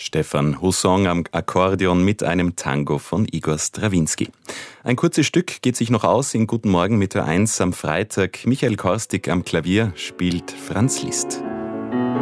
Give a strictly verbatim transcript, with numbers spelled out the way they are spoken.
Stefan Husson am Akkordeon mit einem Tango von Igor Strawinski. Ein kurzes Stück geht sich noch aus in Guten Morgen mit Ö eins am Freitag. Michael Korstig am Klavier spielt Franz Liszt.